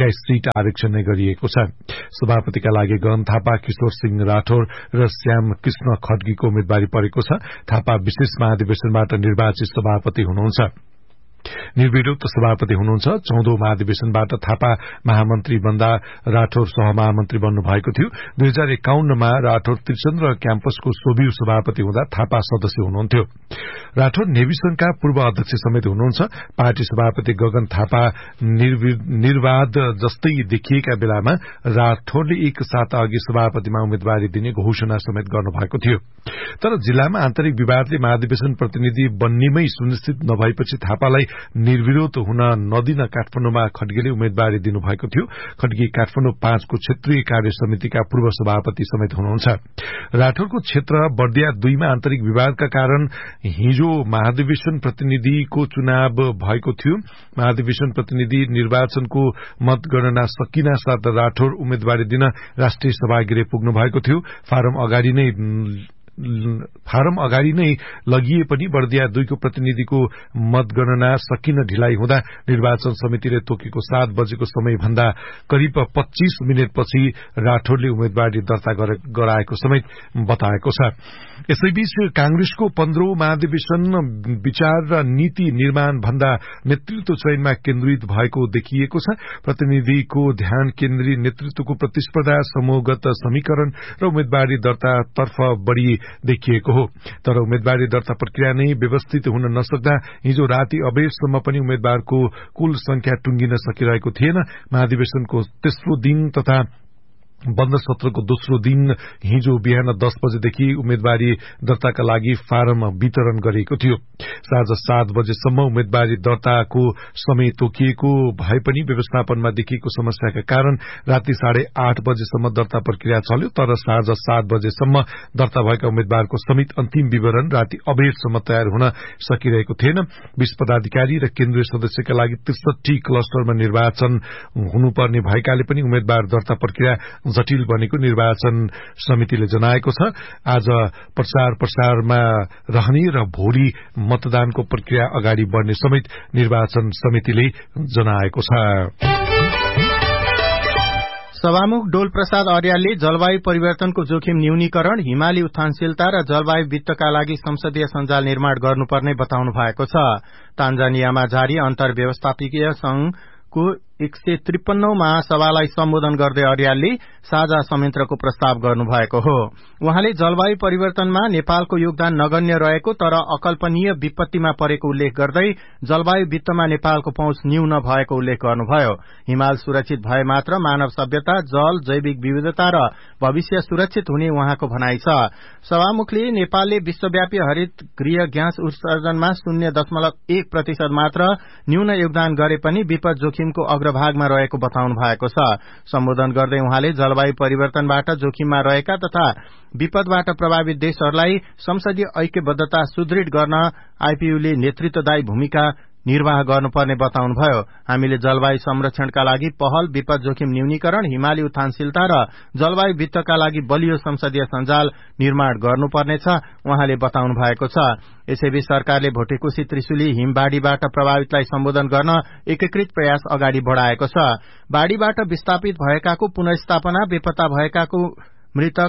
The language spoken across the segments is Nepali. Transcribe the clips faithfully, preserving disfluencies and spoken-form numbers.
एक्काइस सीट आरक्षण नै गरिएको छ। सभापतिका लागि गगन थापा, किशोर सिंह राठौर र श्याम कृष्ण खड्गीको उम्मेदवारी परेको छ। थापा विशेष महाधिवेशनबाट निर्वाचित सभापति हुनुहुन्छ। निर्विरोध सभापति हुनुहुन्छ। चौधौं महाधिवेशनबाट थापा महामन्त्री बन्दा राठौर सहमहामन्त्री बन्नु भएको थियो। दुई हजार एकाउन्नमा राठौर त्रिचन्द्र क्याम्पसको सोभियु सभापति हुँदा थापा सदस्य हुनुहुन्थ्यो। राठौर नेभी संघका पूर्व अध्यक्ष समेत हुनुहुन्छ। पार्टी सभापति गगन थापा निर्वाध जस्तै देखिएका बेलामा राठौरले एक साता अघि सभापतिमा उम्मेदवारी दिने घोषणा समेत गर्नुभएको थियो। तर जिल्लामा आन्तरिक विवादले महाधिवेशन प्रतिनिधि बन्नेमै सुनिश्चित नभएपछि थापालाई निर्विरोध हुन नदिन काठमाडौँमा खड्गीले उम्मेदवारी दिनुभएको थियो। खड्गी काठमाडौँ पाँचको क्षेत्रीय कार्य समितिका पूर्व सभापति समेत हुनुहुन्छ। राठौरको क्षेत्र बर्दिया दुईमा आन्तरिक विवादका कारण हिजो महाधिवेशन प्रतिनिधिको चुनाव भएको थियो। महाधिवेशन प्रतिनिधि निर्वाचनको मतगणना सकिना साथ राठौर उम्मेदवारी दिन राष्ट्रिय सभागृह पुग्नु भएको थियो। फारम अगाडि नै फारम अगाडि नै लगिए पनि बर्दिया दुईको प्रतिनिधिको मतगणना सकिन ढिलाइ हुँदा निर्वाचन समितिले तोकेको सात बजेको समय भन्दा करिब पच्चीस मिनटपछि राठौरले उम्मेदवारी दर्ता गराएको समेत बताएको छ। यसैबीच कांग्रेसको पन्ध्रौं महाधिवेशन विचार र नीति निर्माण भन्दा नेतृत्व चयनमा केन्द्रित भएको देखिएको छ। प्रतिनिधिको ध्यान केन्द्रीय नेतृत्वको प्रतिस्पर्धा, समूहगत समीकरण र उम्मेदवारी दर्तातर्फ बढ़ी देखिएको हो। तर उम्मेदवारी दर्ता प्रक्रिया नै व्यवस्थित हुन नसक्दा हिजो राति अबेरसम्म पनि उम्मेद्वारको कुल संख्या टुंगिन सकिरहेको थिएन। महाधिवेशनको तेस्रो दिन तथा बन्द सत्रको दोस्रो दिन हिजो बिहान दस बजेदेखि उम्मेदवारी दर्ताका लागि फारम वितरण गरिएको थियो। साँझ सात बजेसम्म उम्मेदवारी दर्ताको समय तोकिएको भए पनि व्यवस्थापनमा देखिएको समस्याका कारण राति साढे आठ बजेसम्म दर्ता प्रक्रिया चल्यो। तर साँझ सात बजेसम्म दर्ता भएका उम्मेद्वारको समेत अन्तिम विवरण राति अबेरसम्म तयार हुन सकिरहेको थिएन। बीस पदाधिकारी र केन्द्रीय सदस्यका लागि त्रिसठी क्लस्टरमा निर्वाचन हुनुपर्ने भएकाले पनि उम्मेद्वार दर्ता प्रक्रिया जटिल बनेको निर्वाचन समितिले जनाएको छ। आज प्रचार प्रसारमा रहने र भोलि मतदानको प्रक्रिया अगाडि बढ़ने समेत निर्वाचन समितिले जनाएको छ। सभामुख डोल प्रसाद अर्यालले जलवायु परिवर्तनको जोखिम न्यूनीकरण, हिमाली उत्थानशीलता र जलवायु वित्तका लागि संसदीय सञ्जाल निर्माण गर्नुपर्ने बताउनु भएको छ। तान्जानियामा जारी अन्तर व्यवस्थापकीय संघको एक सय त्रिपन्नौ महासभालाई सम्बोधन गर्दै अर्यालले साझा संयन्त्रको प्रस्ताव गर्नुभएको हो। उहाँले जलवायु परिवर्तनमा नेपालको योगदान नगण्य रहेको तर अकल्पनीय विपत्तिमा परेको उल्लेख गर्दै जलवायु वित्तमा नेपालको पहुँच न्यून भएको उल्लेख गर्नुभयो। हिमाल सुरक्षित भए मात्र मानव सभ्यता, जल, जैविक विविधता र भविष्य सुरक्षित हुने उहाँको भनाइ छ। सभामुखले नेपालले विश्वव्यापी हरित गृह ग्यास उत्सर्जनमा शून्य दशमलव एक प्रतिशत मात्र न्यून योगदान गरे पनि विपद जोखिमको अग्रभागमा रहेको बताउनु भएको छ। सम्बोधन गर्दै उहाँले जलवायु परिवर्तनबाट जोखिममा रहेका तथा विपदबाट प्रभावित देशहरूलाई संसदीय ऐक्यबद्धता सुदृढ गर्न आईपीयूले नेतृत्वदायी भूमिका निर्वाह गर्नुपर्ने बताउनुभयो। हामीले जलवायु संरक्षणका लागि पहल, विपद जोखिम न्यूनीकरण, हिमाली उत्थानशीलता र जलवायु वित्तका लागि बलियो संसदीय सञ्जाल निर्माण गर्नुपर्नेछ उहाँले बताउनु भएको छ। यसैबीच सरकारले भोटेकोशी त्रिशुली हिमबाढ़ीबाट प्रभावितलाई सम्बोधन गर्न एकीकृत प्रयास अगाडि बढ़ाएको छ। बाढ़ीबाट विस्थापित भएकाको पुनर्स्थापना, बेपत्ता भएकाको मृतक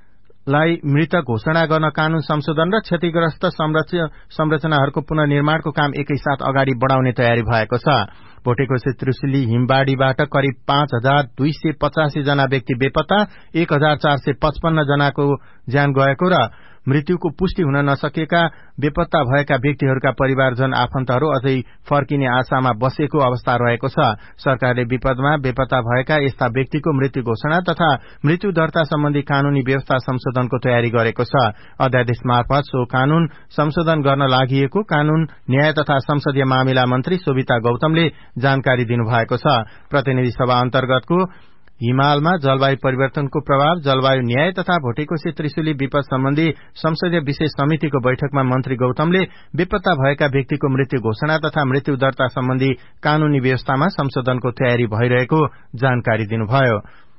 लाई मृत घोषणा गर्न कानून संशोधन र क्षतिग्रस्त संरचनाहरूको पुनर्निर्माणको काम एकैसाथ अगाडि बढ़ाउने तयारी भएको छ। भोटेकोशी त्रिशुली हिमबाढ़ीबाट करिब पाँच हजार दुई सय पचासी जना व्यक्ति बेपत्ता, एक हजार चार सय पचपन्न जनाको ज्यान गएको र मृत्युको पुष्टि हुन नसकेका बेपत्ता भएका व्यक्तिहरूका परिवारजन आफन्तहरू अझै फर्किने आशामा बसेको अवस्था रहेको छ। सरकारले विपदमा बेपत्ता भएका यस्ता व्यक्तिको मृत्यु घोषणा तथा मृत्यु दर्ता सम्बन्धी कानूनी व्यवस्था संशोधनको तयारी गरेको छ। अध्यादेश मार्फत सो कानून संशोधन गर्न लागि कानून, न्याय तथा संसदीय मामिला मन्त्री शोभिता गौतमले जानकारी दिनुभएको छ। प्रतिनिधि सभा अन्तर्गतको हिमालमा जलवायु परिवर्तनको प्रभाव, जलवायु न्याय तथा भोटेकोशी त्रिशुली विपद सम्बन्धी संसदीय विशेष समितिको बैठकमा मन्त्री गौतमले बेपत्ता भएका व्यक्तिको मृत्यु घोषणा तथा मृत्यु दर्ता सम्बन्धी कानूनी व्यवस्थामा संशोधनको तयारी भइरहेको जानकारी दिनुभयो।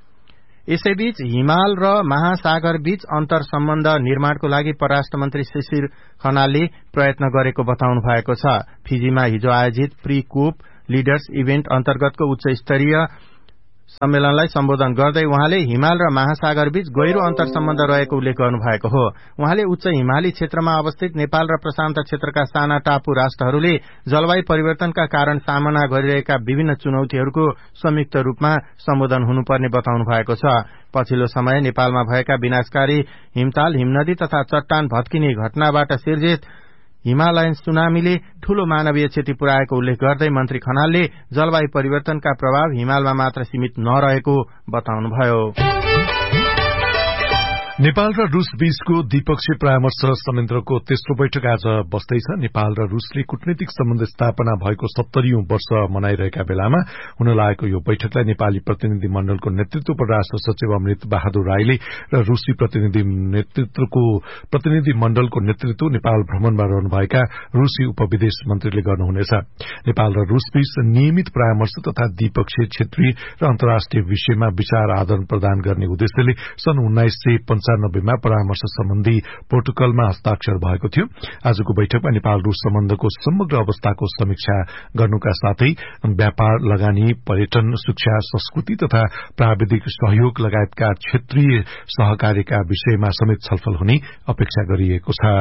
यसैबीच हिमाल र महासागर बीच अन्तर सम्बन्ध निर्माणको लागि परराष्ट्र मन्त्री शिशिर खनालले प्रयत्न गरेको बताउनु भएको छ। फिजीमा हिजो आयोजित प्री कोप लिडर्स इभेन्ट अन्तर्गतको उच्च स्तरीय सम्मेलनलाई सम्बोधन गर्दै उहाँले हिमाल र महासागरबीच गहिरो अन्तर सम्बन्ध रहेको उल्लेख गर्नुभएको हो। उहाँले उच्च हिमाली क्षेत्रमा अवस्थित नेपाल र प्रशान्त क्षेत्रका साना टापु राष्ट्रहरूले जलवायु परिवर्तनका कारण सामना गरिरहेका विभिन्न चुनौतीहरूको संयुक्त रूपमा सम्बोधन हुनुपर्ने बताउनु भएको छ। पछिल्लो समय नेपालमा भएका विनाशकारी हिमताल, हिमनदी तथा चट्टान भत्किने घटनाबाट सिर्जित हिमालयन सुनामीले ठूलो मानवीय क्षति पुर्याएको उल्लेख गर्दै मन्त्री खनालले जलवायु परिवर्तनका प्रभाव हिमालमा मात्र सीमित नरहेको बताउनुभयो। नेपाल र रूस बीचको द्विपक्षीय परामर्श संयन्त्रको तेस्रो बैठक आज बस्दैछ। नेपाल र रूसले कूटनीतिक सम्बन्ध स्थापना भएको सत्तरीौं वर्ष मनाइरहेका बेलामा हुन लागेको यो बैठकलाई नेपाली प्रतिनिधि मण्डलको नेतृत्व परराष्ट्र सचिव अमृत बहादुर राईले र रूसी प्रतिनिधि नेतृत्वको प्रतिनिधि मण्डलको नेतृत्व नेपाल भ्रमणमा रहनुभएका रूसी उपविदेश मन्त्रीले गर्नुहुनेछ। नेपाल र रूसबीच नियमित परामर्श तथा द्विपक्षीय क्षेत्रीय र अन्तर्राष्ट्रिय विषयमा विचार आदान प्रदान गर्ने उद्देश्यले सन् उन्नाइस सय पञ्चानब्बेमा परामर्श सम्बन्धी प्रोटोकलमा हस्ताक्षर भएको थियो। आजको बैठकमा नेपाल रूस सम्बन्धको समग्र अवस्थाको समीक्षा गर्नुका साथै व्यापार, लगानी, पर्यटन, शिक्षा, संस्कृति तथा प्राविधिक सहयोग लगायतका क्षेत्रीय सहकार्यका विषयमा समेत छलफल हुने अपेक्षा गरिएको छ।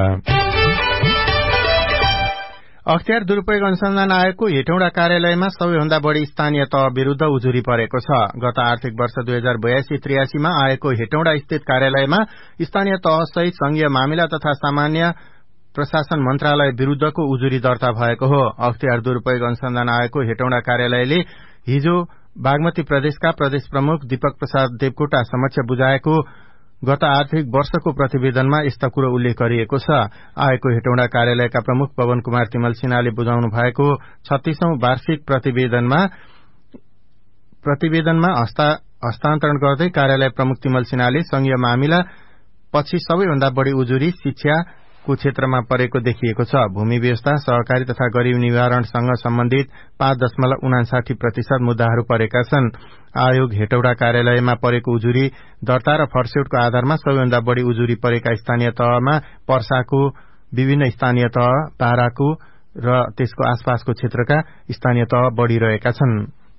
अख्तियार दुरूपयोग अनुसन्धान आयोगको हेटौँडा कार्यालयमा सबैभन्दा बढ़ी स्थानीय तह विरूद्ध उजुरी परेको छ। गत आर्थिक वर्ष दुई हजार बयासी त्रियासीमा आयोगको हेटौँडा स्थित कार्यालयमा स्थानीय तहसहित संघीय मामिला तथा सामान्य प्रशासन मन्त्रालय विरूद्धको उजुरी दर्ता भएको हो। अख्तियार दुरूपयोग अनुसन्धान आयोगको हेटौँडा कार्यालयले हिजो बागमती प्रदेशका प्रदेश प्रमुख दीपक प्रसाद देवकोटा समक्ष बुझाएको गत आर्थिक वर्षको प्रतिवेदनमा यस्ता कुरो उल्लेख गरिएको छ। आयोगको हेटौँडा कार्यालयका प्रमुख पवन कुमार तिमल सिन्हाले बुझाउनु भएको छत्तीसौं वार्षिक प्रतिवेदनमा प्रतिवेदनमा हस्तान्तरण गर्दै कार्यालय प्रमुख तिमल सिन्हाले संघीय मामिला पछि सबैभन्दा बढ़ी उजुरी शिक्षाको क्षेत्रमा परेको देखिएको छ। भूमि व्यवस्था, सहकारी तथा गरीबी निवारणसँग सम्बन्धित पाँच दशमलव उनासाठी प्रतिशत मुद्दाहरू परेका छन्। आयोग हेटौडा कार्यालयमा परेको उजुरी दर्ता र फर्स्यौटको आधारमा सबैभन्दा बढ़ी उजुरी परेका स्थानीय तहमा पर्साको विभिन्न स्थानीय तह, बाराको र त्यसको आसपासको क्षेत्रका स्थानीय तह बढ़िरहेका छन्।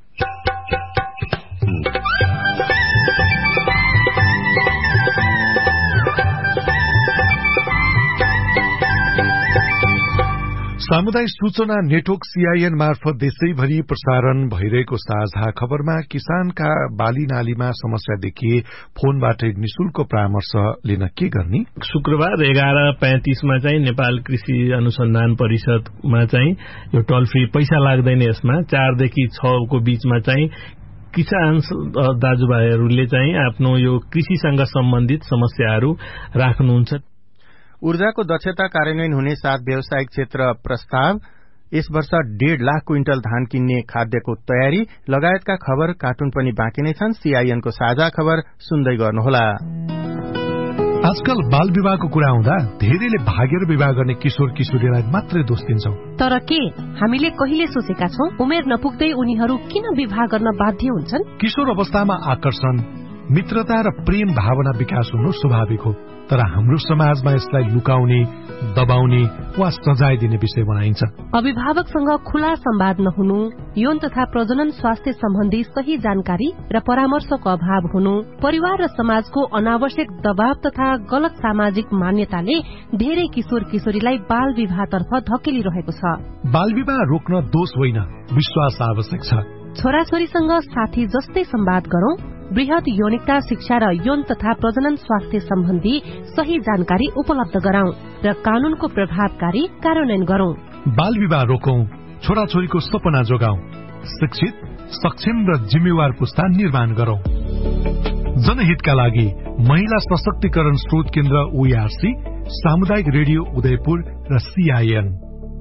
सामुदायिक सूचना नेटवर्क सीआईएन मार्फत देशैभरि प्रसारण भइरहेको साझा खबरमा किसानका बाली नालीमा समस्या देखिए फोनबाटै निशुल्क परामर्श लिन के गर्ने? शुक्रबार एघार पैंतीसमा चाहिँ नेपाल कृषि अनुसन्धान परिषदमा चाहिँ यो टोल फ्री पैसा लाग्दैन। यसमा चारदेखि छको बीचमा चाहिँ किसान दाजुभाइहरूले चाहिँ आफ्नो यो कृषिसँग सम्बन्धित समस्याहरू राख्नुहुन्छ। ऊर्जाको दक्षता कार्यान्वयन हुने सात व्यावसायिक क्षेत्र प्रस्ताव, यस वर्ष डेढ़ लाख क्विन्टल धान किन्ने खाद्यको तयारी लगायतका खबर कार्टुन पनि बाँकी नै छन्। सीआईएनको साझा खबर सुन्दै गर्नुहोला। आजकल बाल विवाहको कुरा आउँदा धेरैले भागेर विवाह गर्ने किशोर किशोरीलाई मात्रै दोष दिन्छौं। तर के हामीले कहिले सोचेका छौं उमेर नपुग्दै उनीहरू किन विवाह गर्न बाध्य हुन्छन्? किशोर अवस्थामा आकर्षण, मित्रता र प्रेम भावना विकास हुनु स्वाभाविक हो, तर हाम्रो समाजमा यसलाई लुकाउने, दबाउने वा सजाय दिने विषय बनाइन्छ। अभिभावकसँग खुला संवाद नहुनु, यौन तथा प्रजनन स्वास्थ्य सम्बन्धी सही जानकारी र परामर्शको अभाव हुनु, परिवार र समाजको अनावश्यक दबाव तथा गलत सामाजिक मान्यताले धेरै किशोर किशोरीलाई बाल विवाहतर्फ धकेलिरहेको छ। बाल विवाह रोक्न दोष होइन, विश्वास आवश्यक छ। छोराछोरीसँग साथी जस्तै संवाद गरौं, वृहत यौनिकता शिक्षा र यौन तथा प्रजनन स्वास्थ्य सम्बन्धी सही जानकारी उपलब्ध गराउँ र कानूनको प्रभावकारी कार्यान्वयन गरौं। बाल विवाह रोकौं, छोराछोरीको सपना जोगाउँ, शिक्षित, सक्षम र जिम्मेवार पुस्ता निर्माण गरौं। जनहितका लागि महिला सशक्तिकरण स्रोत केन्द्र ओईआरसी, सामुदायिक रेडियो उदयपुर र सीआईएन।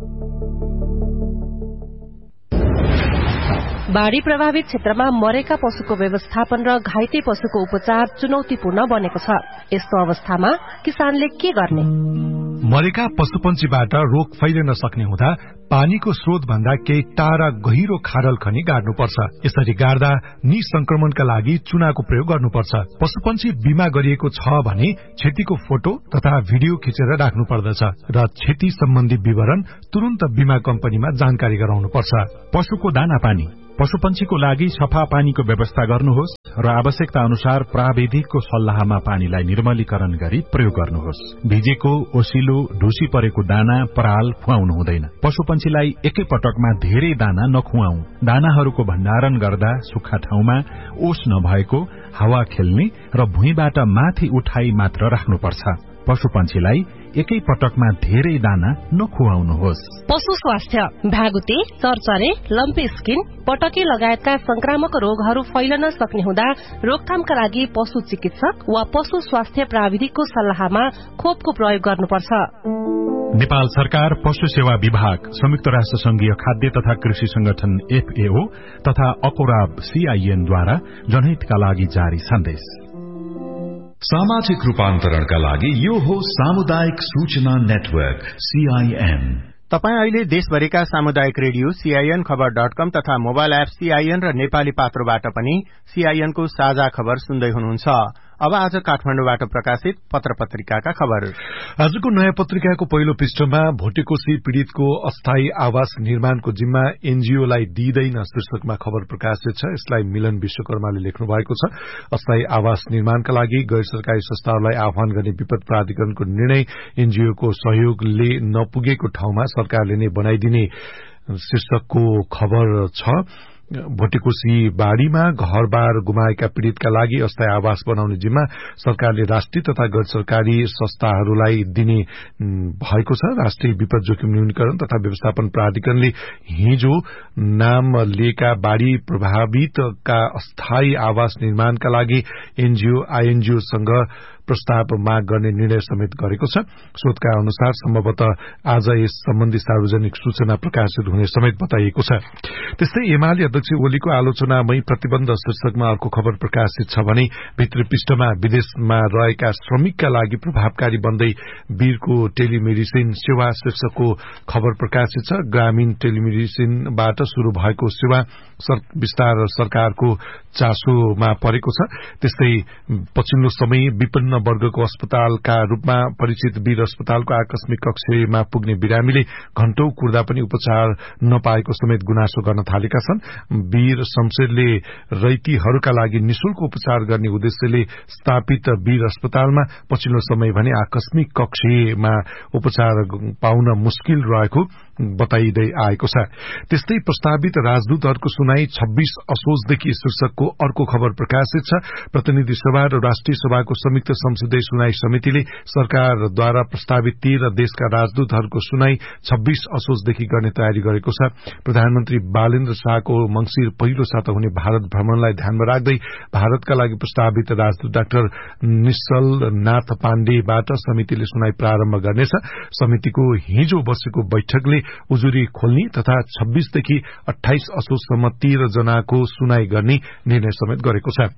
बाढ़ी प्रभावित क्षेत्रमा मरेका पशुको व्यवस्थापन र घाइते पशुको उपचार चुनौतीपूर्ण बनेको छ। यस्तो अवस्थामा किसानले के गर्ने? मरेका पशुपन्छीबाट रोग फैलिन सक्ने हुँदा पानीको स्रोत भन्दा केही टाढा गहिरो खाडल खनी गाड्नुपर्छ। यसरी गाड्दा निसंक्रमणका लागि चुनाको प्रयोग गर्नुपर्छ। पशुपन्छी बिमा गरिएको छ भने क्षतिको फोटो तथा भिडियो खिचेर राख्नु पर्दछ र क्षति सम्बन्धी विवरण तुरन्त बिमा कम्पनीमा जानकारी गराउनुपर्छ। पशुको दाना पानी पशुपन्छीको लागि सफा पानीको व्यवस्था गर्नुहोस् र आवश्यकता अनुसार प्राविधिकको सल्लाहमा पानीलाई निर्मलीकरण गरी प्रयोग गर्नुहोस्। भिजेको, ओसिलो, ढुसी परेको दाना, पराल खुवाउनु हुँदैन। पशुपन्छीलाई एकै पटकमा धेरै दाना नखुवाऊ। दानाहरूको भण्डारण गर्दा सुक्खा ठाउँमा, ओस नभएको, हावा खेल्ने र भुइँबाट माथि उठाई मात्र राख्नुपर्छ। पशुपन्छीलाई एकै पटकमा धेरै दाना नखुवाउनुहोस्। पशु स्वास्थ्य, भागुते, चरचरे, लम्पी स्किन, पटके लगायतका संक्रामक रोगहरू फैलन सक्ने हुँदा रोकथामका लागि पशु चिकित्सक वा पशु स्वास्थ्य प्राविधिकको सल्लाहमा खोपको प्रयोग गर्नुपर्छ। नेपाल सरकार, पशु सेवा विभाग, संयुक्त राष्ट्र संघीय खाद्य तथा कृषि संगठन एफएओ तथा अकोराब सीआईएनद्वारा जनहितका लागि जारी सन्देश। सामाजिक रूपान्तरणका लागि यो हो सामुदायिक सूचना नेटवर्क सीआईएन। तपाई अहिले देशभरिका सामुदायिक रेडियो सीआईएन खबर डट कम तथा मोबाइल एप सीआईएन र नेपाली पात्रोबाट पनि सीआईएनको साझा खबर सुन्दै हुनुहुन्छ। अब आज काठमाडौँबाट प्रकाशित पत्र पत्रिकाका खबर। आजको नयाँ पत्रिकाको पहिलो पृष्ठमा भोटेकोशी पीड़ितको अस्थायी आवास निर्माणको जिम्मा एनजीओलाई दिइँदैन शीर्षकमा खबर प्रकाशित छ। यसलाई मिलन विश्वकर्माले लेख्नु भएको छ। अस्थायी आवास निर्माणका लागि गैर सरकारी संस्थाहरूलाई आह्वान गर्ने विपद प्राधिकरणको निर्णय एनजीओको सहयोगले नपुगेको ठाउँमा सरकारले नै बनाइदिने शीर्षकको खबर छ। भोटेकोशी बाढ़ीमा घरबार गुमाएका पीड़ितका लागि अस्थायी आवास बनाउने जिम्मा सरकारले राष्ट्रिय तथा गैर सरकारी संस्थाहरूलाई दिने भएको छ। राष्ट्रिय विपद जोखिम न्यूनीकरण तथा व्यवस्थापन प्राधिकरणले हिजो नाम लिएका बाढ़ी प्रभावितका अस्थायी आवास निर्माणका लागि एनजीओ आईएनजीओसँग प्रस्ताव माग गर्ने निर्णय समेत गरेको छ। स्रोतका अनुसार सम्भवतः आज यस सम्बन्धी सार्वजनिक सूचना प्रकाशित हुने समेत बताइएको छ। त्यस्तै एमाले अध्यक्ष ओलीको आलोचनामय प्रतिबन्ध शीर्षकमा अर्को खबर प्रकाशित छ भने भित्री पृष्ठमा विदेशमा रहेका श्रमिकका लागि प्रभावकारी बन्दै वीरको टेलिमेडिसिन सेवा शीर्षकको खबर प्रकाशित छ। ग्रामीण टेलिमेडिसिनबाट शुरू भएको सेवा विस्तार सरकारको चासोमा परेको छ। त्यस्तै पछिल्लो समय विपन्न वर्गको अस्पतालका रूपमा परिचित वीर अस्पतालको आकस्मिक कक्षमा पुग्ने बिरामीले घण्टौं कुर्दा पनि उपचार नपाएको समेत गुनासो गर्न थालेका छन्। वीर शमशेरले रैतीहरूका लागि निशुल्क उपचार गर्ने उद्देश्यले स्थापित वीर अस्पतालमा पछिल्लो समय भने आकस्मिक कक्षमा उपचार पाउन मुस्किल रहेको बताइँदै आएको छ। त्यस्तै प्रस्तावित राजदूतहरूको सुनाई छब्बीस असोजदेखि शीर्षकको अर्को खबर प्रकाशित छ। प्रतिनिधि सभा र राष्ट्रिय सभाको संयुक्त संसदीय सुनाई समितिले सरकारद्वारा प्रस्तावित तेह्र देशका राजदूतहरूको सुनाई छब्बीस असोजदेखि गर्ने तयारी गरेको छ। प्रधानमन्त्री बालेन्द्र शाहको मंगिर पहिलो साता हुने भारत भ्रमणलाई ध्यानमा राख्दै भारतका लागि प्रस्तावित राजदूत डाक्टर निश्चल नाथ पाण्डेबाट समितिले सुनाई प्रारम्भ गर्नेछ। समितिको हिजो बसेको बैठकले उजुरी खोल्ने तथा छब्बीसदेखि अठाइस असोजसम्म तेह्र जनाको सुनाई गर्ने निर्णय समेत गरेको छ।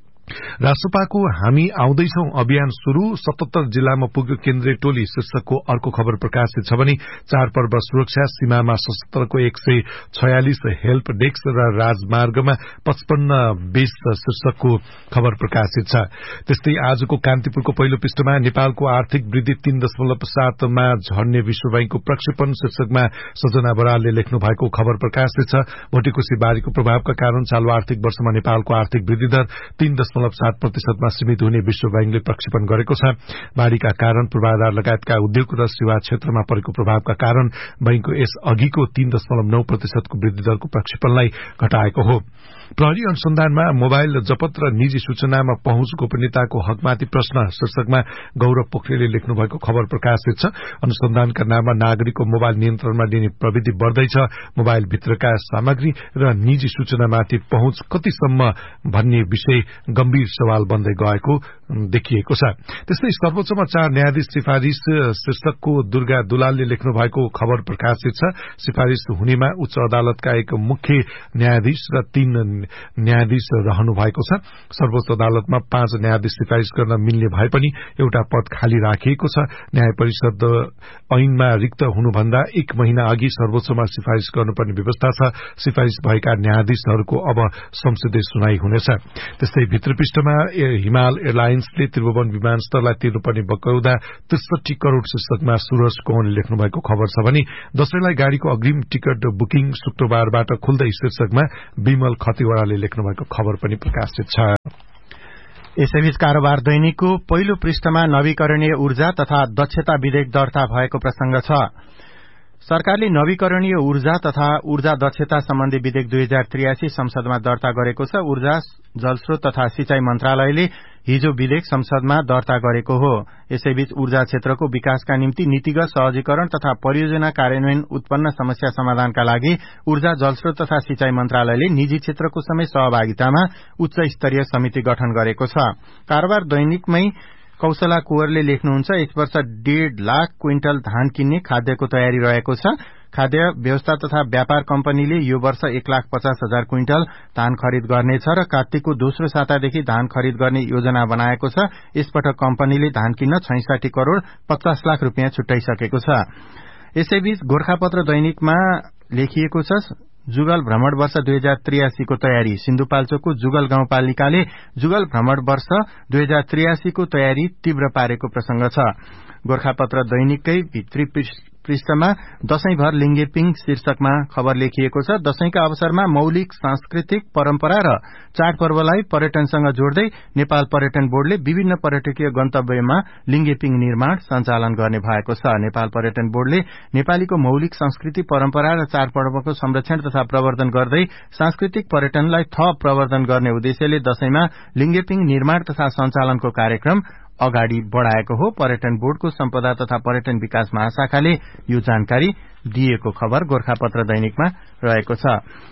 राष्ट्रपाको हामी आउँदैछौ अभियान शुरू, सतहत्तर जिल्लामा पुग्यो केन्द्रीय टोली शीर्षकको अर्को खबर प्रकाशित छ भने चाडपर्व सुरक्षा, सीमामा सशस्त्रको एक सय छयालिस हेल्प डेस्क र राजमार्गमा पचपन्न बेस शीर्षकको खबर प्रकाशित छ। त्यस्तै आजको कान्तिपुरको पहिलो पृष्ठमा नेपालको आर्थिक वृद्धि तीन दशमलव सातमा झर्ने विश्व बैंकको प्रक्षेपण शीर्षकमा सजना बरालले लेख्नु भएको खबर प्रकाशित छ। भोटेकोशी बाढ़ीको प्रभावका कारण चालु आर्थिक वर्षमा नेपालको आर्थिक वृद्धि दर तीन दशमलव सात प्रतिशतमा सीमित हुने विश्व बैंकले प्रक्षेपण गरेको छ। बाढ़ीका कारण पूर्वाधार लगायतका उद्योग र सेवा क्षेत्रमा परेको प्रभावका कारण बैंकको यस अघिको तीन दशमलव नौ प्रतिशतको वृद्धि दरको प्रक्षेपणलाई घटाएको हो। प्रहरी अनुसन्धानमा मोबाइल जपत र निजी सूचनामा पहुँच गोपनीयताको हकमाथि प्रश्न शीर्षकमा गौरव पोखरेलले लेख्नु भएको खबर प्रकाशित छ। अनुसन्धानका नाममा नागरिकको मोबाइल नियन्त्रणमा लिने प्रविधि बढ्दैछ। मोबाइल भित्रका सामग्री र निजी सूचनामाथि पहुँच कतिसम्म भन्ने विषय गम्भीर सवाल बन्दै गएको देखिएको छ। त्यस्तै सर्वोच्चमा चार न्यायाधीश सिफारिश शीर्षकको दुर्गा दुलालले लेख्नु भएको खबर प्रकाशित छ। सिफारिश हुनेमा उच्च अदालतका एक मुख्य न्यायाधीश र तीन न्यायाधीश रहनु भएको छ। सर्वोच्च अदालतमा पाँच न्यायाधीश सिफारिश गर्न मिल्ने भए पनि एउटा पद खाली राखिएको छ। न्याय परिषद ऐनमा रिक्त हुनुभन्दा एक महिना अघि सर्वोच्चमा सिफारिश गर्नुपर्ने व्यवस्था छ। सिफारिश भएका न्यायाधीशहरूको अब संसदीय सुनाई हुनेछ। त्यस्तै भित्र पृष्ठमा हिमाल एयरलाइन्सले त्रिभुवन विमानस्थललाई तिर्नुपर्ने बकौदा त्रिसठी करोड़ शीर्षकमा सूरज कोहनले लेख्नु भएको खबर छ भने दशैंलाई गाड़ीको अग्रिम टिकट बुकिङ शुक्रबारबाट खुल्दै शीर्षकमा विमल खतिवड़ाले लेख्नु भएको खबर पनि प्रकाशित छ। यसैबीच कारोबार दैनिकको पहिलो पृष्ठमा नवीकरणीय ऊर्जा तथा दक्षता विधेयक दर्ता भएको प्रसंग छ। सरकारले नवीकरणीय ऊर्जा तथा ऊर्जा दक्षता सम्बन्धी विधेयक दुई हजार त्रियासी संसदमा दर्ता गरेको छ। ऊर्जा जलस्रोत तथा सिंचाई मन्त्रालयले हिजो विधेयक संसदमा दर्ता गरेको हो। यसैबीच ऊर्जा क्षेत्रको विकासका निम्ति नीतिगत सहजीकरण तथा परियोजना कार्यान्वयन उत्पन्न समस्या समाधानका लागि ऊर्जा जलस्रोत तथा सिंचाई मन्त्रालयले निजी क्षेत्रको समेत सहभागितामा उच्च स्तरीय समिति गठन गरेको छ। कारोबार दैनिकमै कौशला कुवरले लेख्नुहुन्छ, यस वर्ष डेढ़ लाख क्विन्टल धान किन्ने खाद्यको तयारी रहेको छ। खाद्य व्यवस्था तथा व्यापार कम्पनीले यो वर्ष एक लाख पचास हजार क्विन्टल धान खरिद गर्नेछ र कार्तिकको दोस्रो सातादेखि धान खरिद गर्ने योजना बनाएको छ। यसपटक कम्पनीले धान किन्न छैसठी करोड़ पचास लाख रूपियाँ छुट्याइसकेको छ। यसैबीच गोर्खापत्र दैनिकमा लेखिएको छ, जुगल भ्रमण वर्ष दुई हजार त्रियासीको तयारी। सिन्धुपाल्चोकको जुगल गाउँपालिकाले जुगल भ्रमण वर्ष दुई हजार त्रियासीको तयारी तीव्र पारेको प्रसंग छ। गोर्खापत्र दैनिककै भित्री पृष्ठमा दशैंभर लिङ्गेपिङ शीर्षकमा खबर लेखिएको छ। दशैंका अवसरमा मौलिक सांस्कृतिक परम्परा र चाडपर्वलाई पर्यटनसँग जोड्दै नेपाल पर्यटन बोर्डले विभिन्न पर्यटकीय गन्तव्यमा लिङ्गेपिङ निर्माण सञ्चालन गर्ने भएको छ। नेपाल पर्यटन बोर्डले नेपालीको मौलिक संस्कृति परम्परा र चाडपर्वको संरक्षण तथा प्रवर्धन गर्दै सांस्कृतिक पर्यटनलाई थप प्रवर्धन गर्ने उद्देश्यले दशैंमा लिङ्गेपिङ निर्माण तथा सञ्चालनको कार्यक्रम अगाडि बढ़ाएको हो। पर्यटन बोर्डको सम्पदा तथा पर्यटन विकास महाशाखाले यो जानकारी दिएको खबर गोर्खापत्र दैनिकमा रहेको छ।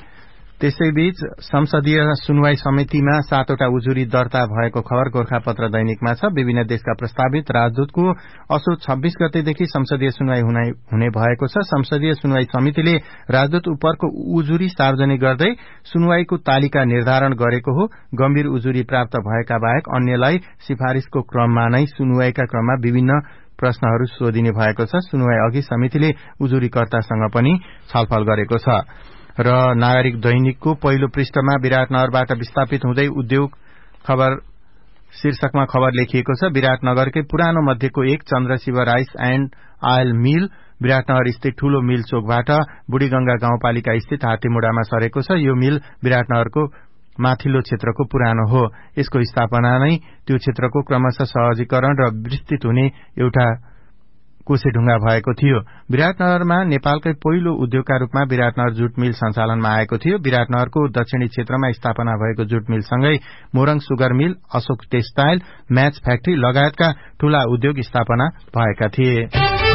त्यसैबीच संसदीय सुनवाई समितिमा सातवटा उजुरी दर्ता भएको खबर गोर्खापत्र दैनिकमा छ। विभिन्न देशका प्रस्तावित राजदूतको असोज छब्बीस गतेदेखि संसदीय सुनवाई हुने भएको छ। संसदीय सुनवाई समितिले राजदूत उपरको उजुरी सार्वजनिक गर्दै सुनवाईको तालिका निर्धारण गरेको हो। गम्भीर उजुरी प्राप्त भएका बाहेक अन्यलाई सिफारिशको क्रममा नै सुनवाईका क्रममा विभिन्न प्रश्नहरू सोधिने भएको छ। सुनवाई अघि समितिले उजुरीकर्तासँग पनि छलफल गरेको छ। र नागरिक दैनिकको पहिलो पृष्ठमा विराटनगरबाट विस्थापित हुँदै उद्योग खबर शीर्षकमा खबर लेखिएको छ। विराटनगरकै पुरानो मध्येको एक चन्द्रशिव राइस एण्ड आयल मिल विराटनगर स्थित ठूलो मिल चोकबाट बुढीगंगा गाउँपालिका स्थित हात्तीमुढामा सरेको छ। यो मिल विराटनगरको माथिल्लो क्षेत्रको पुरानो हो। यसको स्थापना नै त्यो क्षेत्रको क्रमशः सहजीकरण र विस्तृत हुने एउटा कोसेढुङ्गा भएको थियो। विराटनगरमा नेपालकै पहिलो उद्योगका रूपमा विराटनगर जुट मिल सञ्चालनमा आएको थियो। विराटनगरको दक्षिणी क्षेत्रमा स्थापना भएको जुट मिलसँगै Morang sugar mill, Ashok textile, match factory लगायतका ठूला उद्योग स्थापना भएका थिए।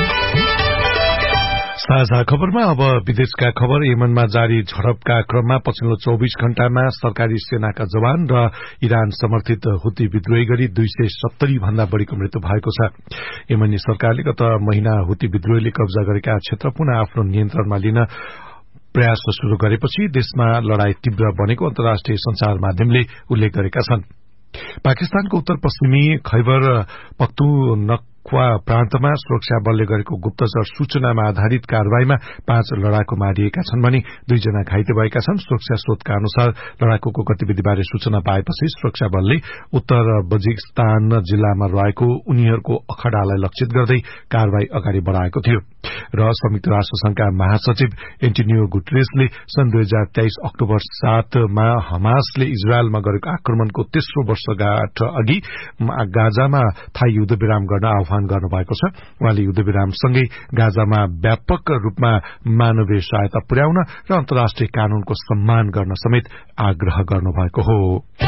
साझा खबरमा अब विदेशका खबर। यमनमा जारी झडपका क्रममा पछिल्लो चौबीस घण्टामा सरकारी सेनाका जवान र इरान समर्थित हुती विद्रोही गरी दुई सय सत्तरी भन्दा बढ़ीको मृत्यु भएको छ। यमनी सरकारले गत महिना हुती विद्रोहीले कब्जा गरेका क्षेत्र पुनः आफ्नो नियन्त्रणमा लिन प्रयास शुरू गरेपछि देशमा लड़ाई तीव्र बनेको अन्तर्राष्ट्रिय संचार माध्यमले उल्लेख गरेका छन्। पाकिस्तानको उत्तर पश्चिमी खैबर पख्तुनख्वा प्रान्तमा सुरक्षा बलले गरेको गुप्तचर सूचनामा आधारित कारवाहीमा पाँच लड़ाकू मारिएका छन् भने दुईजना घाइते भएका छन्। सुरक्षा स्रोतका अनुसार लड़ाकूको गतिविधिबारे सूचना पाएपछि सुरक्षा बलले उत्तर बजिस्तान जिल्लामा रहेको उनीहरूको अखड़ालाई लक्षित गर्दै कारवाही अगाडि बढ़ाएको थियो। र संयुक्त राष्ट्र संघका महासचिव एन्टोनियो गुटेरेसले सन् दुई हजार तेइस अक्टोबर सातमा हमासले इजरायलमा गरेको आक्रमणको तेस्रो वर्षगाँठ अघि गाजामा थायी युद्धविराम गर्न आह्वान गर्नुभएको छ। उहाँले युद्धविरामसँगै गाजामा व्यापक रूपमा मानवीय सहायता पुर्याउन र अन्तर्राष्ट्रिय कानूनको सम्मान गर्न समेत आग्रह गर्नुभएको हो।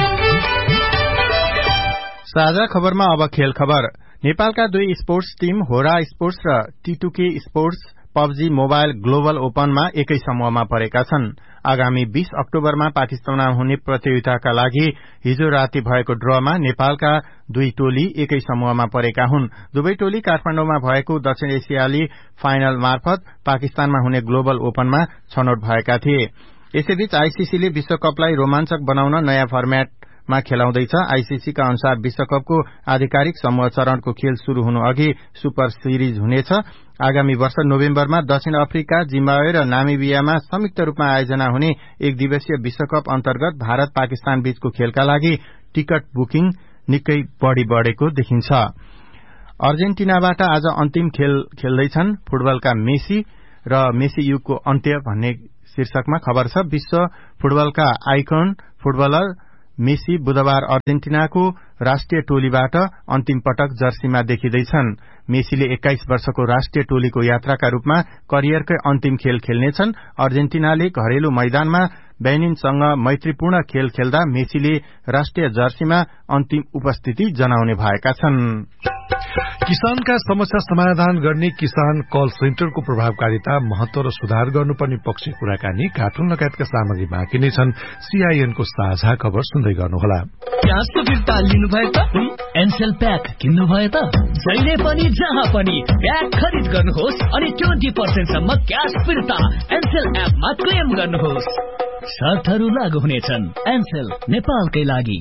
साझा खबरमा अब खेल खबर। नेपालका दुई स्पोर्ट्स टीम होरा स्पोर्ट्स र टिटुके स्पोर्ट्स पबजी मोबाइल ग्लोबल ओपनमा एकै समूहमा परेका छन्। आगामी बीस अक्टोबरमा पाकिस्तानमा हुने प्रतियोगिताका लागि हिजो राति भएको ड्रमा नेपालका दुई टोली एकै समूहमा परेका हुन्। दुवै टोली काठमाडौँमा भएको दक्षिण एसियाली फाइनल मार्फत पाकिस्तानमा हुने ग्लोबल ओपनमा छनौट भएका थिए। यसैबीच आईसीसीले विश्वकपलाई रोमाञ्चक बनाउन नयाँ फर्मेटमा खेलाउँदैछ। आईसीसीका अनुसार विश्वकपको आधिकारिक समूह चरणको खेल शुरू हुनु अघि सुपर सिरिज हुनेछ। आगामी वर्ष नोभेम्बरमा दक्षिण अफ्रिका, जिम्बाब्वे र नामिबियामा संयुक्त रूपमा आयोजना हुने एक दिवसीय विश्वकप अन्तर्गत भारत पाकिस्तान बीचको खेलका लागि टिकट बुकिङ निकै बढ़ी बढ़ेको देखिन्छ। अर्जेन्टिनाबाट आज अन्तिम खेल खेल्दैछन् फुटबलका मेसी र मेसी युगको अन्त्य भन्ने शीर्षकमा खबर छ। विश्व फुटबलका आइकन फुटबलर मेसी बुधबार अर्जेन्टिनाको राष्ट्रिय टोलीबाट अन्तिम पटक जर्सीमा देखिँदैछन्। मेसीले एक्काइस वर्षको राष्ट्रिय टोलीको यात्राका रूपमा करियरकै अन्तिम खेल खेल्नेछन्। अर्जेन्टिनाले घरेलु मैदानमा बेनिनसँग मैत्रीपूर्ण खेल खेल्दा मेसीले राष्ट्रिय जर्सीमा अन्तिम उपस्थिति जनाउने भएका छन्। किसानका समस्या समाधान गर्ने किसान कल सेन्टरको प्रभावकारिता, महत्व र सुधार गर्नुपर्ने पक्ष कुराकानी कार्टुन लगायतका सामग्री बाँकी नै छन्। सीआईएनको साझा खबर सुन्दै गर्नुहोला। ग्यासको फिर्ता लिनुभयो त, एनसेल प्याक किन्नुभयो त, जहिले पनि जहाँ पनि प्याक खरिद गर्नुहोस् अनि ट्वेन्टी पर्सेन्ट सम्म ग्यास फिर्ता एनसेल एपमा क्लेम गर्नुहोस्। शर्तहरू लागू हुनेछन्। एनसेल नेपालकै लागि।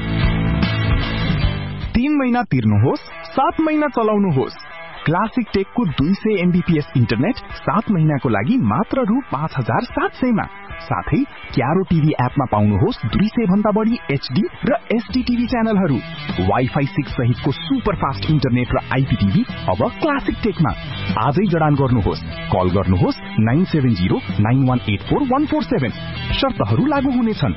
तीन महिना तिर्नुहोस्, सात महिना चलाउनुहोस्। क्लासिक टेकको दुई सय एमबीपीएस इन्टरनेट सात महिनाको लागि मात्र रु पाँच हजार सात सयमा। साथै क्यारो टिभी एपमा पाउनुहोस् दुई सय भन्दा बढी एचडी र एसडी टिभी च्यानलहरू। वाइफाई सिक्स सहितको सुपर फास्ट इन्टरनेट र आइपीटिभी अब क्लासिक टेकमा। आजै जडान गर्नुहोस्। कल गर्नुहोस् nine seven zero nine one eight four one four seven. शर्तहरू लागू हुनेछन्।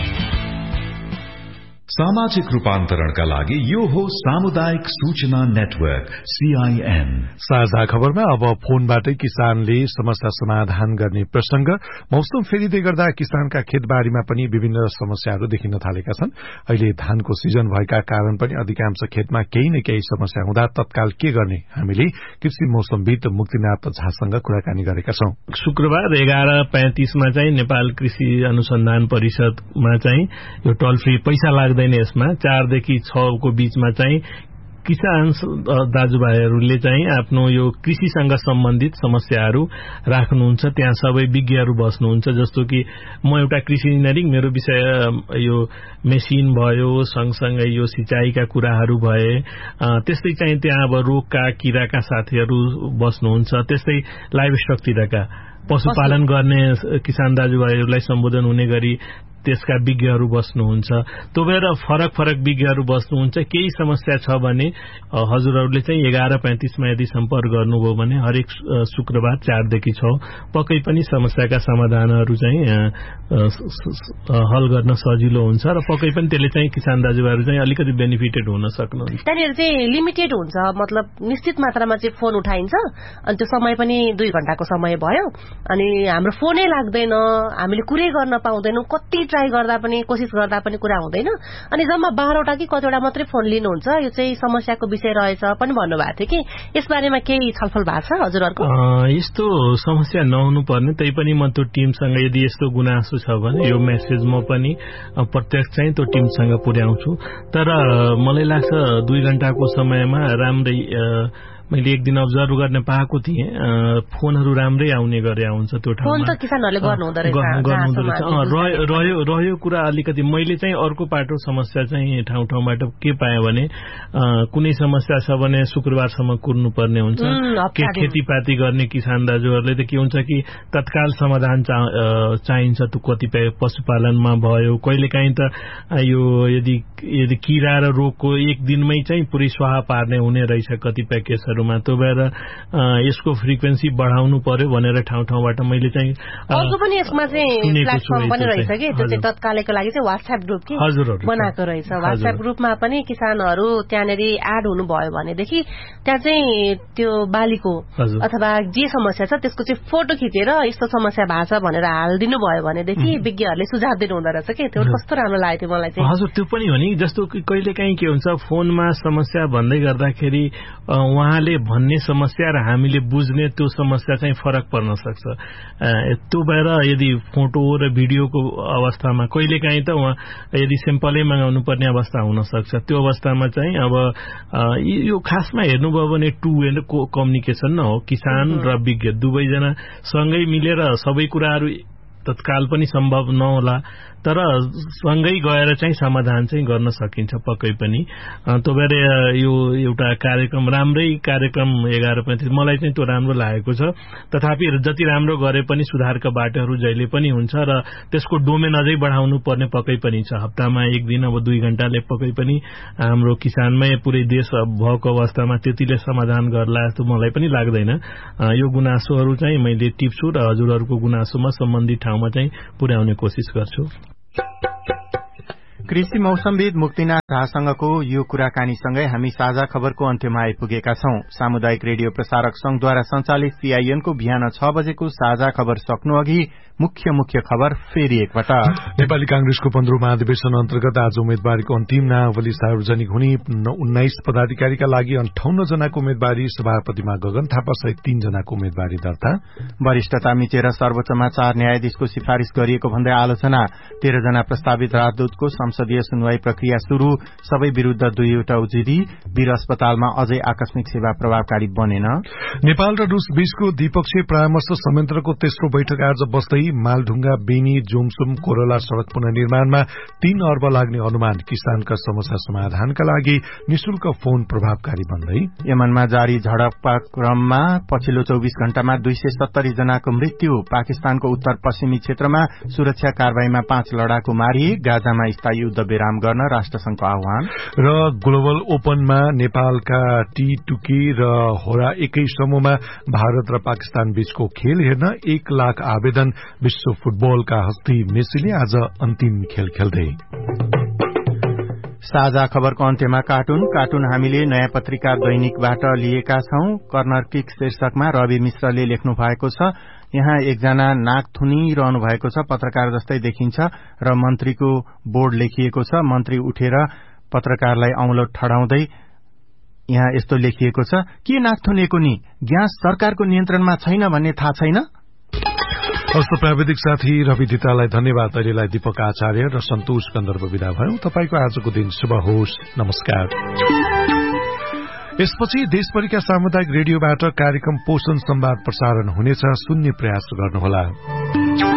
सामाजिक रूपान्तरणका लागि यो हो सामुदायिक सूचना नेटवर्क सीआईएन। साझा खबरमा अब फोनबाटै किसानले समस्या समाधान गर्ने प्रसंग। मौसम फेरिँदै गर्दा किसानका खेतबारीमा पनि विभिन्न समस्याहरू देखिन थालेका छन्। अहिले धानको सिजन भएका कारण पनि अधिकांश खेतमा केही न केही समस्या हुँदा तत्काल के गर्ने, हामीले कृषि मौसमविद मुक्तिनाथ झासँग कुराकानी गरेका छौं। शुक्रबार एघार पैंतीसमा चाहिँ नेपाल कृषि अनुसन्धान परिषदमा चाहिँ यो टोल फ्री पैसा लाग्दैन यसमा चारदेखि छको बीचमा चाहिँ किसान दाजुभाइहरूले चाहिँ आफ्नो यो कृषिसँग सम्बन्धित समस्याहरू राख्नुहुन्छ। त्यहाँ सबै विज्ञहरू बस्नुहुन्छ। जस्तो कि म एउटा कृषि इन्जिनियरिङ, मेरो विषय यो मेसिन भयो, सँगसँगै यो सिंचाईका कुराहरू भए, त्यस्तै चाहिँ त्यहाँ अब रोगका किराका साथीहरू बस्नुहुन्छ। त्यस्तै लाइभ स्टकतिरका पशुपालन गर्ने किसान दाजुभाइहरूलाई सम्बोधन हुने गरी त्यसका विज्ञहरू बस्नुहुन्छ। त्यो भएर फरक फरक विज्ञहरू बस्नुहुन्छ। केही समस्या छ भने हजुरहरूले चाहिँ एघार पैंतीसमा यदि सम्पर्क गर्नुभयो भने हरेक शुक्रबार चारदेखि छ पक्कै पनि समस्याका समाधानहरू चाहिँ हल गर्न सजिलो हुन्छ र पक्कै पनि त्यसले चाहिँ किसान दाजुभाइहरू चाहिँ अलिकति बेनिफिटेड हुन सक्नुहुन्छ। त्यहाँनिर चाहिँ लिमिटेड हुन्छ, मतलब निश्चित मात्रामा चाहिँ फोन उठाइन्छ अनि त्यो समय पनि दुई घण्टाको समय भयो अनि हाम्रो फोनै लाग्दैन, हामीले कुरै गर्न पाउँदैनौँ, कति ट्राई गर्दा पनि कोसिस गर्दा पनि कुरा हुँदैन अनि जम्मा बाह्रवटा कि कतिवटा मात्रै फोन लिनुहुन्छ। यो चाहिँ समस्याको विषय रहेछ पनि भन्नुभएको थियो कि यसबारेमा केही छलफल भएको छ हजुरहरूको? यस्तो समस्या नहुनु पर्ने, तै पनि म त्यो टिमसँग यदि यस्तो गुनासो छ भने यो मेसेज म पनि प्रत्यक्ष चाहिँ त्यो टिमसँग पुर्याउँछु। तर मलाई लाग्छ दुई घण्टाको समयमा राम्रै मैले एक दिन अब्जर्भ गर्न पाएको थिएँ, फोनहरू राम्रै आउने गरे आउँछ त्यो ठाउँमा। रह्यो रह्यो कुरा अलिकति मैले चाहिँ अर्को पाटो समस्या चाहिँ ठाउँ ठाउँबाट के पाएँ भने कुनै समस्या छ भने शुक्रबारसम्म कुर्नुपर्ने हुन्छ। खेतीपाती गर्ने किसान दाजुहरूले त के हुन्छ कि तत्काल समाधान चाहिन्छ। त्यो कतिपय पशुपालनमा भयो, कहिलेकाहीँ त यो यदि यदि किरा र रोगको एक दिनमै चाहिँ पुरै स्वाहा पार्ने हुने रहेछ कतिपय केसहरू। त्यो भएर यसको फ्रिक्वेन्सी बढाउनु पर्यो भनेर ठाउँ ठाउँबाट मैले चाहिँ अर्को पनि यसमा चाहिँ प्लेटफर्म पनि रहेछ कि त्यो चाहिँ तत्कालको लागि चाहिँ व्हाट्सएप ग्रुप के बनाएको रहेछ। व्हाट्सएप ग्रुपमा पनि किसानहरू त्यहाँनिर एड हुनुभयो भनेदेखि त्यहाँ चाहिँ त्यो बालीको अथवा जे समस्या छ त्यसको चाहिँ फोटो खिचेर यस्तो समस्या भएको छ भनेर हालिदिनु भयो भनेदेखि विज्ञहरूले सुझाव दिनु हुँदो रहेछ कि त्यो कस्तो राम्रो लागेको थियो मलाई चाहिँ। हजुर त्यो पनि हो नि, जस्तो कि कहिलेकाहीँ के हुन्छ फोनमा समस्या भन्दै गर्दाखेरि उहाँले भन्ने समस्या र हामीले बुझ्ने त्यो समस्या चाहिँ फरक पर्न सक्छ। त्यो भएर यदि फोटो र भिडियोको अवस्थामा कहिलेकाहीँ त उहाँ यदि सेम्पलै मगाउनु पर्ने अवस्था हुन सक्छ। त्यो अवस्थामा चाहिँ अब यो खासमा हेर्नुभयो भने टु वे कम्युनिकेसन न हो, किसान र विज्ञ दुवैजना सँगै मिलेर सबै कुराहरू तत्काल पनि सम्भव नहोला, तर सँगै गएर चाहिँ समाधान चाहिँ गर्न सकिन्छ पक्कै पनि। त्यो भएर यो एउटा कार्यक्रम राम्रै कार्यक्रम एघार पैंतिस मलाई चाहिँ त्यो राम्रो लागेको छ। तथापि जति राम्रो गरे पनि सुधारका बाटोहरू जहिले पनि हुन्छ र त्यसको डोमेन अझै बढाउनु पर्ने पक्कै पनि छ। हप्तामा एक दिन अब दुई घण्टाले पक्कै पनि हाम्रो किसानमै पुरै देश भएको अवस्थामा त्यतिले समाधान गर्ला जस्तो मलाई पनि लाग्दैन। यो गुनासोहरू चाहिँ मैले टिप्छु र हजुरहरूको गुनासोमा सम्बन्धित ठाउँमा चाहिँ पुर्याउने कोसिस गर्छु। कृषि मौसमविद मुक्तिनाथ झासँगको यो कुराकानीसँगै हामी साझा खबरको अन्त्यमा आइपुगेका छौं। सामुदायिक रेडियो प्रसारक संघद्वारा संचालित सीआईएनको बिहान छ बजेको साझा खबर सक्नु अघि मुख्य मुख्य खबर फेरि एकपटक। नेपाली कांग्रेसको पन्ध्रौं महाधिवेशन अन्तर्गत आज उम्मेद्वारीको अन्तिम नामावली सार्वजनिक हुने। उन्नाइस पदाधिकारीका लागि अन्ठाउन्न जनाको उम्मेद्वारी, सभापतिमा गगन थापा सहित तीन जनाको उम्मेद्वारी दर्ता। वरिष्ठता मिचेर सर्वोच्चमा चार न्यायाधीशको सिफारिश गरिएको भन्दै आलोचना। तेह्र जना प्रस्तावित राजदूतको संसदीय सुनवाई प्रक्रिया शुरू। सबै विरूद्ध दुईवटा उजुरी। वीर अस्पतालमा अझै आकस्मिक सेवा प्रभावकारी बनेन। नेपाल र रूस बीचको द्विपक्षीय परामर्श संयन्त्रको तेस्रो बैठक आज बस्दै। मालढुंगा बेनी जोमसुम कोरोला सड़क पुनर्निर्माणमा तीन अर्ब लाग्ने अनुमान। किसानका समस्या समाधानका लागि निशुल्क फोन प्रभावकारी बन्दै। यमनमा जारी झडपका क्रममा पछिल्लो चौबीस घण्टामा दुई सय सत्तरी जनाको मृत्यु। पाकिस्तानको उत्तर पश्चिमी क्षेत्रमा सुरक्षा कारवाहीमा पाँच लडाकु मारिए। गाजामा स्थायी युद्ध विराम गर्न राष्ट्रसंघको आह्वान। र ग्लोबल ओपनमा नेपालका टी टुकी र होरा एकै समूहमा भारत र पाकिस्तान बीचको खेल हेर्न एक लाख आवेदन। विश्व फुटबलका हस्ती मेसीले आज अन्तिम खेल खेल्दै। साझा खबरको अन्त्यमा कार्टुन कार्टुन हामीले नयाँ पत्रिका दैनिकबाट लिएका छौं। कर्नर किक शीर्षकमा रवि मिश्रले लेख्नु भएको छ। यहाँ एकजना नाक थुनिरहनु भएको छ, पत्रकार जस्तै देखिन्छ र मन्त्रीको बोर्ड लेखिएको छ। मन्त्री उठेर पत्रकारलाई औंलो ठडाउँदै यहाँ यस्तो लेखिएको छ, के नाक थुनेको नि, ग्यास सरकारको नियन्त्रणमा छैन भन्ने थाहा छैन। हस्त प्राविधिक साथी रवि धितालाई धन्यवाद। अहिलेलाई दीपक आचार्य र सन्तोष गन्धर्व विदा भयौं। तपाईको आजको दिन शुभ होस्। नमस्कार। यसपछि देशभरिका सामुदायिक रेडियोबाट कार्यक्रम पोषण संवाद प्रसारण हुनेछ। सुन्ने प्रयास गर्नुहोला।